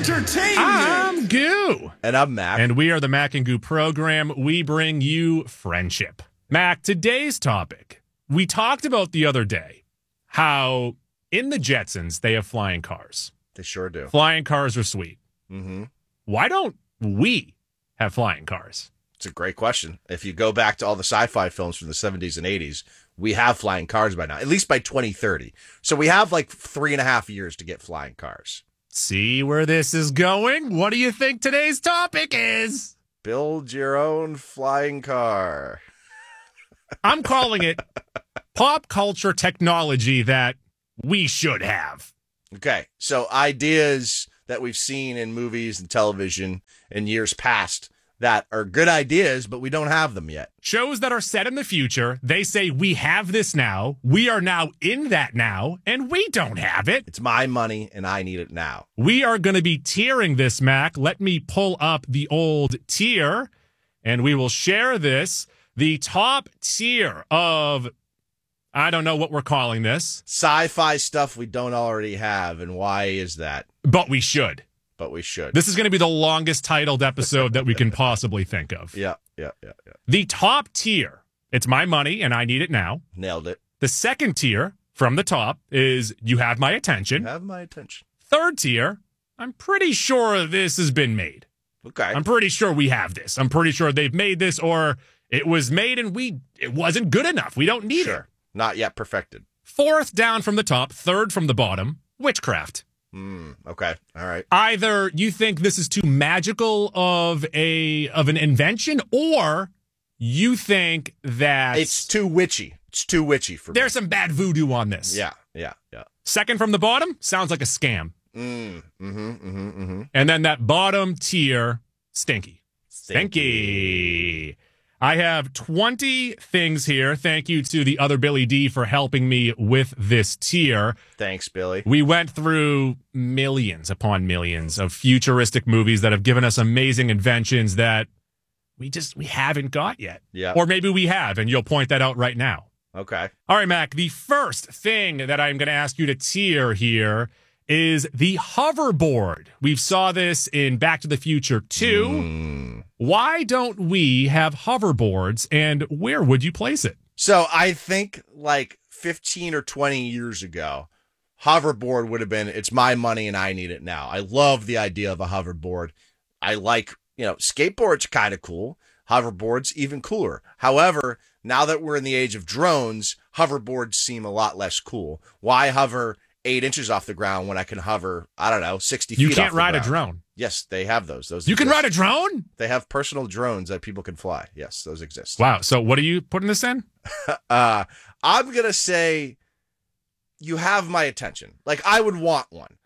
entertainment. I'm Goo. And I'm Mac. And we are the Mac and Goo program. We bring you friendship. Mac, today's topic. We talked about the other day how in the Jetsons they have flying cars. They sure do. Flying cars are sweet. Mm-hmm. Why don't we have flying cars? It's a great question. If you go back to all the sci-fi films from the 70s and 80s, we have flying cars by now, at least by 2030. So we have like 3.5 years to get flying cars. See where this is going? What do you think today's topic is? Build your own flying car. I'm calling it pop culture technology that we should have. Okay, so ideas that we've seen in movies and television in years past that are good ideas, but we don't have them yet. Shows that are set in the future, they say we have this now, we are now in that now, and we don't have it. It's my money, and I need it now. We are going to be tiering this, Mac. Let me pull up the old tier, and we will share this. The top tier of, I don't know what we're calling this. Sci-fi stuff we don't already have, and why is that? But we should. But we should. This is going to be the longest titled episode that we can possibly think of. Yeah. The top tier, it's my money and I need it now. Nailed it. The second tier from the top is you have my attention. Have my attention. Third tier, I'm pretty sure this has been made. Okay. I'm pretty sure we have this. I'm pretty sure they've made this, or it was made and it wasn't good enough. We don't need it. Not yet perfected. Fourth down from the top, third from the bottom, witchcraft. Okay. All right. Either you think this is too magical of an invention, or you think that it's too witchy. It's too witchy for me. There's some bad voodoo on this. Yeah. Second from the bottom sounds like a scam. Mm-hmm. And then that bottom tier, stinky. I have 20 things here. Thank you to the other Billy D for helping me with this tier. Thanks, Billy. We went through millions upon millions of futuristic movies that have given us amazing inventions that we haven't got yet. Yeah. Or maybe we have, and you'll point that out right now. Okay. All right, Mac, the first thing that I'm going to ask you to tier here is the hoverboard. We saw this in Back to the Future 2. Why don't we have hoverboards, and where would you place it? So I think like 15 or 20 years ago, hoverboard would have been, it's my money and I need it now. I love the idea of a hoverboard. I like, skateboards kind of cool. Hoverboards even cooler. However, now that we're in the age of drones, hoverboards seem a lot less cool. Why hover 8 inches off the ground when I can hover, 60 feet off the ground? You can't ride a drone. Yes, they have those. You can ride a drone? They have personal drones that people can fly. Yes, those exist. Wow. So what are you putting this in? I'm going to say you have my attention. Like, I would want one.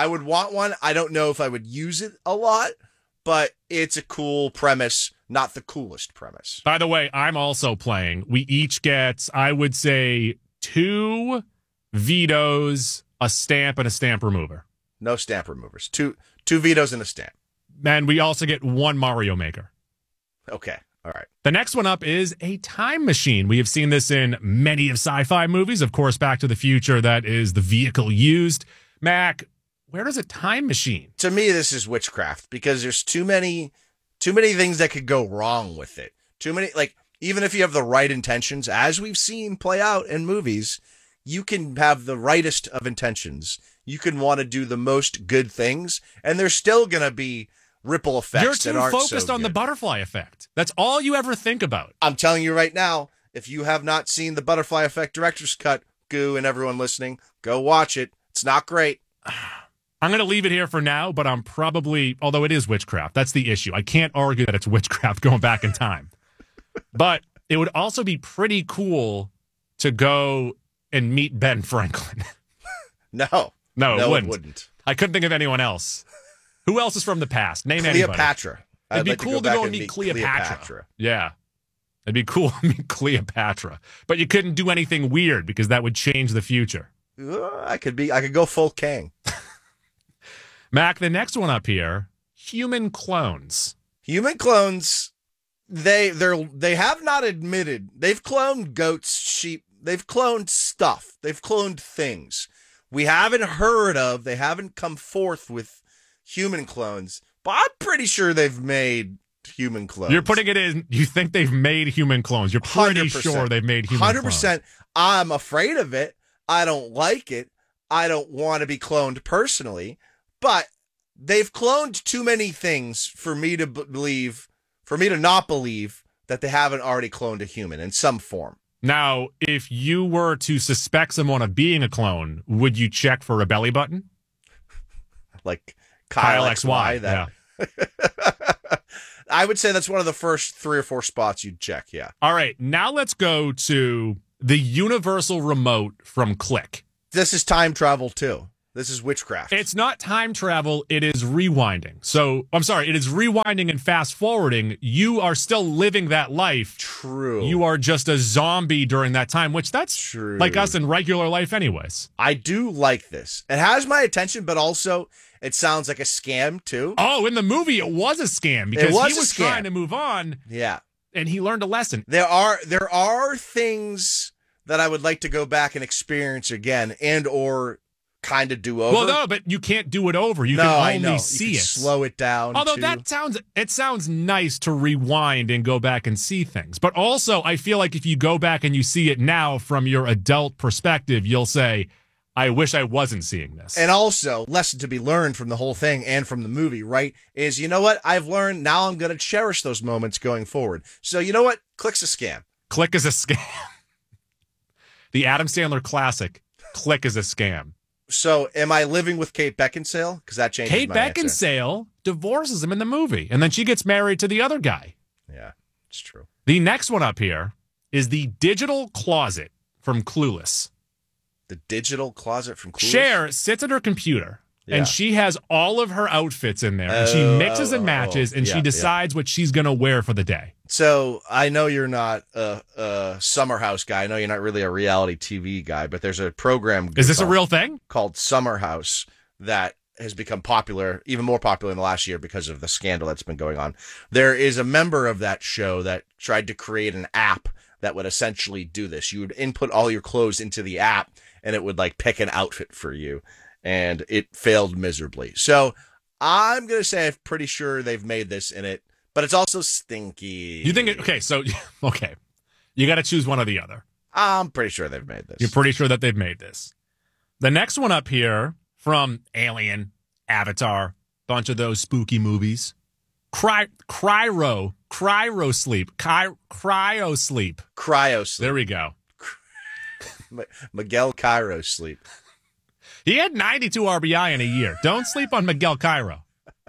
I don't know if I would use it a lot, but it's a cool premise, not the coolest premise. By the way, I'm also playing. We each get, I would say, 2 vetoes, a stamp, and a stamp remover. No stamp removers. Two vetoes and a stamp. And we also get 1 Mario Maker. Okay. All right. The next one up is a time machine. We have seen this in many of sci-fi movies. Of course, Back to the Future, that is the vehicle used. Mac, where does a time machine? To me, this is witchcraft because there's too many things that could go wrong with it. Too many, like, even if you have the right intentions, as we've seen play out in movies, you can have the rightest of intentions. You can want to do the most good things, and there's still going to be ripple effects that aren't so good. You're too focused on the butterfly effect. That's all you ever think about. I'm telling you right now, if you have not seen the Butterfly Effect Director's Cut, Goo and everyone listening, go watch it. It's not great. I'm going to leave it here for now, but I'm probably, although it is witchcraft, that's the issue. I can't argue that it's witchcraft going back in time. But it would also be pretty cool to go and meet Ben Franklin. No, it wouldn't. I couldn't think of anyone else. Who else is from the past? Name Cleopatra. It'd be cool to go and meet Cleopatra. Yeah. It'd be cool to meet Cleopatra. But you couldn't do anything weird because that would change the future. I could go full Kang. Mac, the next one up here, human clones. Human clones, they have not admitted. They've cloned goats, sheep. They've cloned stuff. They've cloned things we haven't heard of. They haven't come forth with human clones, but I'm pretty sure they've made human clones. You're putting it in, you think they've made human clones. You're pretty 100%. sure they've made human 100%. clones. I'm afraid of it. I don't like it. I don't want to be cloned personally, but they've cloned too many things for me to not believe that they haven't already cloned a human in some form. Now, if you were to suspect someone of being a clone, would you check for a belly button? Like Kyle XY. Yeah. I would say that's one of the first 3 or 4 spots you'd check, yeah. All right, now let's go to the universal remote from Click. This is time travel, too. This is witchcraft. It's not time travel, it is rewinding. So, I'm sorry, it is rewinding and fast forwarding. You are still living that life. True. You are just a zombie during that time, which that's true. Like us in regular life anyways. I do like this. It has my attention, but also it sounds like a scam, too. Oh, in the movie, it was a scam because he was trying to move on. Yeah. And he learned a lesson. There are things that I would like to go back and experience again and or kind of do over. Well, no, but you can't do it over. You can only see it. Slow it down. Although too. it sounds nice to rewind and go back and see things. But also, I feel like if you go back and you see it now from your adult perspective, you'll say, I wish I wasn't seeing this. And also, lesson to be learned from the whole thing and from the movie, right, is, you know what? I've learned, now I'm going to cherish those moments going forward. So, you know what? Click's a scam. Click is a scam. The Adam Sandler classic, Click is a scam. So, am I living with Kate Beckinsale? Because that changes Kate my answer. Beckinsale divorces him in the movie, and then she gets married to the other guy. Yeah, it's true. The next one up here is the digital closet from Clueless. The digital closet from Clueless? Cher sits at her computer, and she has all of her outfits in there, and she mixes and matches, and she decides what she's going to wear for the day. So I know you're not a Summer House guy. I know you're not really a reality TV guy, but there's a program. Is this a real thing? Called Summer House that has become popular, even more popular in the last year because of the scandal that's been going on. There is a member of that show that tried to create an app that would essentially do this. You would input all your clothes into the app, and it would like pick an outfit for you. And it failed miserably. So I'm going to say I'm pretty sure they've made this in it. But it's also stinky. You think it? Okay, so, okay. You got to choose one or the other. I'm pretty sure they've made this. You're pretty sure that they've made this. The next one up here from Alien, Avatar, bunch of those spooky movies. Cryo sleep. Cryo sleep. Cryo sleep. There we go. Miguel Cairo sleep. He had 92 RBI in a year. Don't sleep on Miguel Cairo.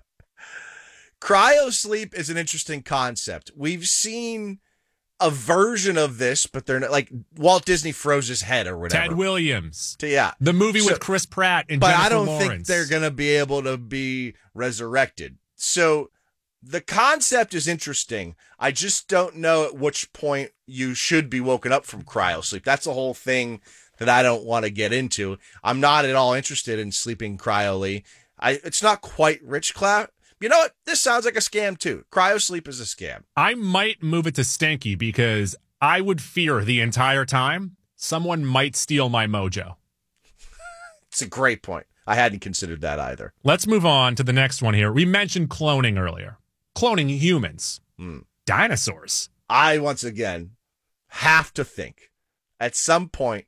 Cryo sleep is an interesting concept. We've seen a version of this, but they're not, like Walt Disney froze his head or whatever. Ted Williams. Yeah. The movie with Chris Pratt and But Jennifer I don't Lawrence. think they're going to be able to be resurrected. So the concept is interesting. I just don't know at which point you should be woken up from cryo sleep. That's the whole thing that I don't want to get into. I'm not at all interested in sleeping cryoli. It's not quite rich class. You know what? This sounds like a scam, too. Cryo sleep is a scam. I might move it to Stinky because I would fear the entire time someone might steal my mojo. It's a great point. I hadn't considered that either. Let's move on to the next one here. We mentioned cloning earlier. Cloning humans. Dinosaurs. I, once again, have to think at some point,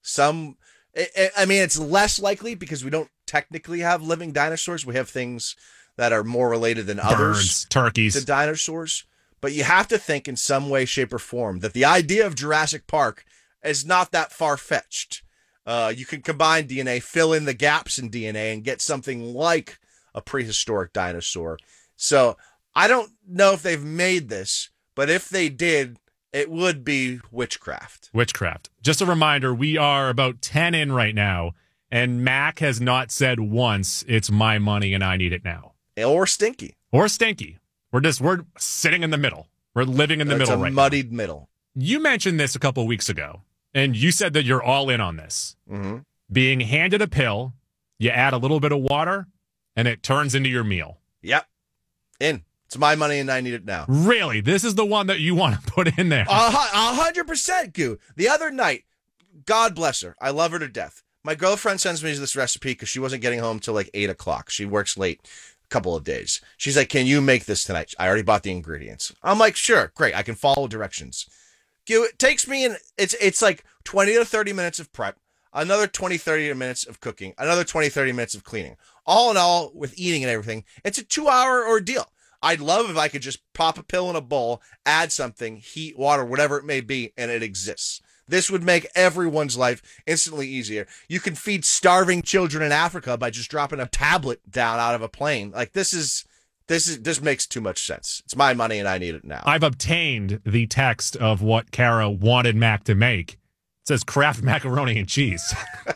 it's less likely because we don't technically have living dinosaurs. We have things that are more related than others. Birds, turkeys. To dinosaurs. But you have to think in some way, shape, or form that the idea of Jurassic Park is not that far-fetched. You can combine DNA, fill in the gaps in DNA, and get something like a prehistoric dinosaur. So I don't know if they've made this, but if they did, it would be witchcraft. Witchcraft. Just a reminder, we are about 10 in right now, and Mac has not said once, it's my money and I need it now. Or stinky. Or stinky. We're sitting in the middle. We're living in the middle right now. It's a muddied middle. You mentioned this a couple of weeks ago, and you said that you're all in on this. Mm-hmm. Being handed a pill, you add a little bit of water, and it turns into your meal. Yep. In. It's my money and I need it now. Really? This is the one that you want to put in there? 100%, Goo. The other night, God bless her. I love her to death. My girlfriend sends me this recipe because she wasn't getting home till like 8 o'clock. She works late. couple of days. She's like, can you make this tonight? I already bought the ingredients. I'm like, sure, great. I can follow directions. It takes me, it's like 20 to 30 minutes of prep, another 20, 30 minutes of cooking, another 20, 30 minutes of cleaning. All in all, with eating and everything, it's a 2-hour ordeal. I'd love if I could just pop a pill in a bowl, add something, heat, water, whatever it may be, and it exists. This would make everyone's life instantly easier. You can feed starving children in Africa by just dropping a tablet down out of a plane. Like this makes too much sense. It's my money and I need it now. I've obtained the text of what Kara wanted Mac to make. It says Kraft macaroni and cheese.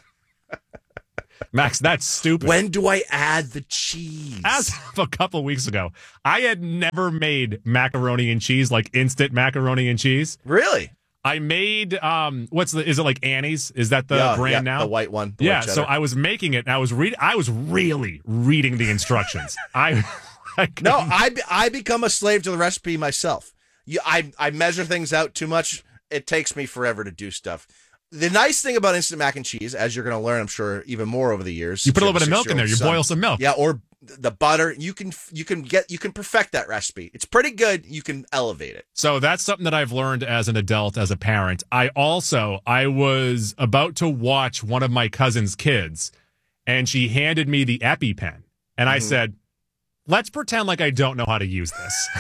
Max, that's stupid. When do I add the cheese? As of a couple weeks ago, I had never made macaroni and cheese, like instant macaroni and cheese. Really? I made is it like Annie's? Is that the brand now? The white one. Yeah, so I was making it and I was really reading the instructions. I become a slave to the recipe myself. I measure things out too much. It takes me forever to do stuff. The nice thing about instant mac and cheese, as you're going to learn, I'm sure, even more over the years. You put a little bit of milk in there. You boil some milk. Yeah, or the butter. You can perfect that recipe. It's pretty good. You can elevate it. So that's something that I've learned as an adult, as a parent. I was about to watch one of my cousin's kids, and she handed me the EpiPen, and I said, "Let's pretend like I don't know how to use this."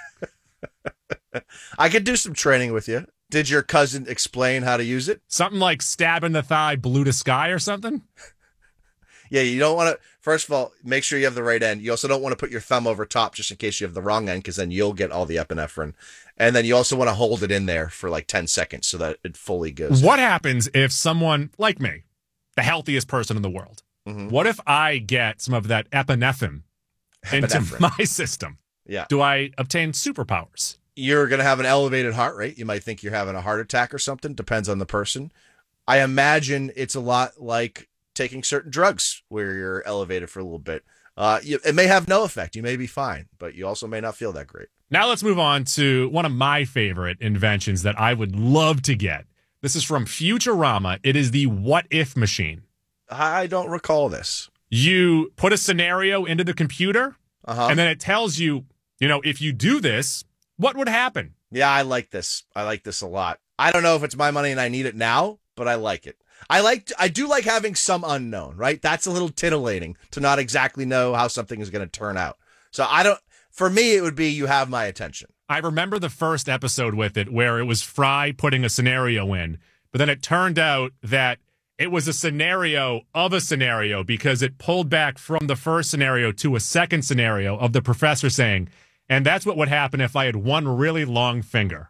I could do some training with you. Did your cousin explain how to use it? Something like stab in the thigh, blue to sky or something? Yeah, you don't want to, first of all, make sure you have the right end. You also don't want to put your thumb over top just in case you have the wrong end, because then you'll get all the epinephrine. And then you also want to hold it in there for like 10 seconds so that it fully goes. What happens if someone like me, the healthiest person in the world, what if I get some of that epinephrine into my system? Yeah. Do I obtain superpowers? You're going to have an elevated heart rate. You might think you're having a heart attack or something. Depends on the person. I imagine it's a lot like taking certain drugs where you're elevated for a little bit. It may have no effect. You may be fine, but you also may not feel that great. Now let's move on to one of my favorite inventions that I would love to get. This is from Futurama. It is the what if machine. I don't recall this. You put a scenario into the computer, and then it tells you, if you do this, what would happen? Yeah, I like this. I like this a lot. I don't know if it's my money and I need it now, but I like it. I do like having some unknown, right? That's a little titillating to not exactly know how something is going to turn out. So for me, it would be you have my attention. I remember the first episode with it where it was Fry putting a scenario in, but then it turned out that it was a scenario of a scenario because it pulled back from the first scenario to a second scenario of the professor saying, and that's what would happen if I had one really long finger.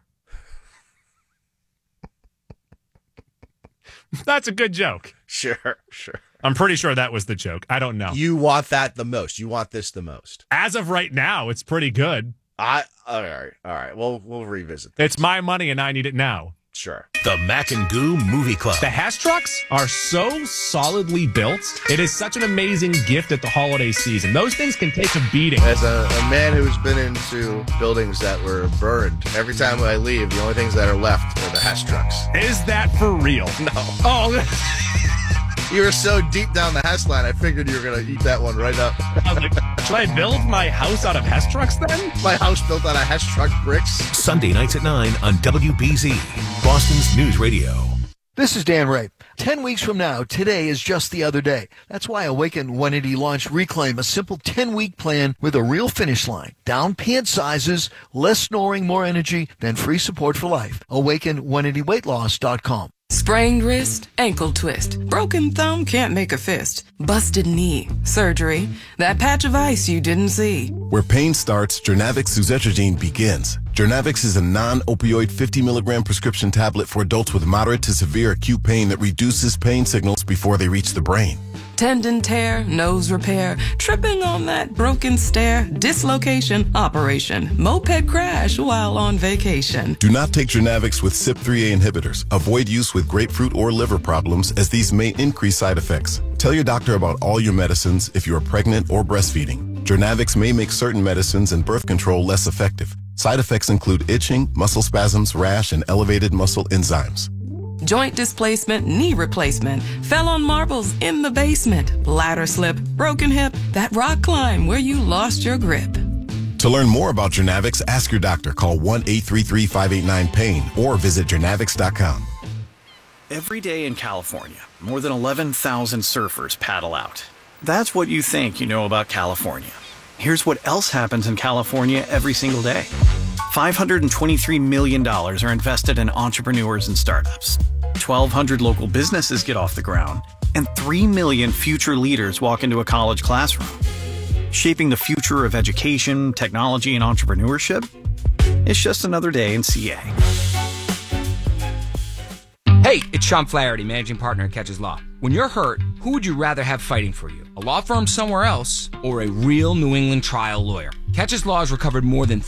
That's a good joke. Sure. I'm pretty sure that was the joke. I don't know. You want that the most. You want this the most. As of right now, it's pretty good. All right. We'll revisit this. It's my money and I need it now. Sure. The Mac and Goo Movie Club. The Hess trucks are so solidly built. It is such an amazing gift at the holiday season. Those things can take a beating. As a man who's been into buildings that were burned, every time I leave, the only things that are left are the Hess trucks. Is that for real? No. Oh, you were so deep down the Hess line, I figured you were going to eat that one right up. I was like, should I build my house out of Hess trucks then? My house built out of Hess truck bricks. Sunday nights at 9 on WBZ, Boston's News Radio. This is Dan Ray. 10 weeks from now, today is just the other day. That's why Awaken 180 launched Reclaim, a simple 10-week plan with a real finish line. Down pant sizes, less snoring, more energy, then free support for life. Awaken180weightloss.com. Sprained wrist, ankle twist, broken thumb, can't make a fist, busted knee, surgery, that patch of ice you didn't see. Where pain starts, Jernavix suzetrigine begins. Jernavix is a non-opioid 50-milligram prescription tablet for adults with moderate to severe acute pain that reduces pain signals before they reach the brain. Tendon tear, nose repair, tripping on that broken stair, dislocation, operation, moped crash while on vacation. Do not take Jernavix with CYP3A inhibitors. Avoid use with grapefruit or liver problems as these may increase side effects. Tell your doctor about all your medicines if you are pregnant or breastfeeding. Jernavix may make certain medicines and birth control less effective. Side effects include itching, muscle spasms, rash, and elevated muscle enzymes. Joint displacement, knee replacement, fell on marbles in the basement, ladder slip, broken hip, that rock climb where you lost your grip. To learn more about Jernavix, ask your doctor. Call 1-833-589-PAIN or visit Jernavix.com. Every day in California, more than 11,000 surfers paddle out. That's what you think you know about California. Here's what else happens in California every single day. $523 million are invested in entrepreneurs and startups. 1,200 local businesses get off the ground, and 3 million future leaders walk into a college classroom. Shaping the future of education, technology, and entrepreneurship? It's just another day in CA. Hey, it's Sean Flaherty, managing partner at Catches Law. When you're hurt, who would you rather have fighting for you? A law firm somewhere else or a real New England trial lawyer? Catches Law has recovered more than